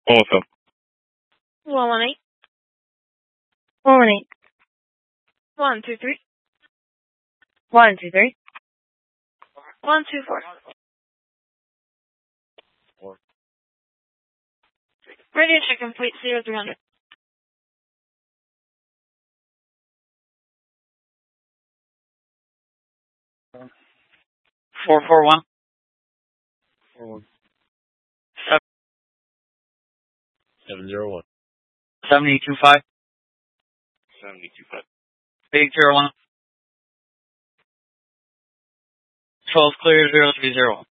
Awesome. 118. 118. 123. 123. 124. Radio check complete 0300. 441. 701. 7025. 725. Big Carolina. 12 clear 030.